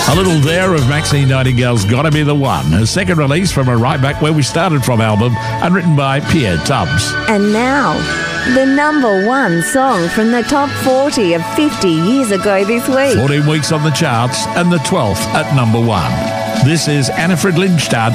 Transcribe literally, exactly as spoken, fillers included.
A little there of Maxine Nightingale's Gotta Be the One, her second release from a Right Back Where We Started From album, and written by Pierre Tubbs. And now, the number one song from the top forty of fifty years ago this week. fourteen weeks on the charts and the twelfth at number one. This is Anna Fridlingstad